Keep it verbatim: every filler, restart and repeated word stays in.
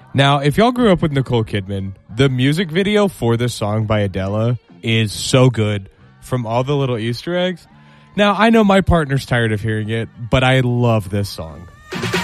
Now, if y'all grew up with Nicole Kidman, the music video for this song by Adele is so good from all the little Easter eggs. Now, I know my partner's tired of hearing it, but I love this song.